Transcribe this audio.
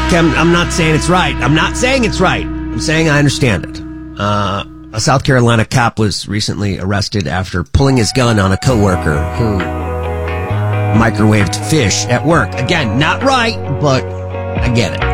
Okay, I'm not saying it's right. I'm not saying it's right. I'm saying I understand it. A South Carolina cop was recently arrested after pulling his gun on a coworker who microwaved fish at work. Again, not right, but I get it.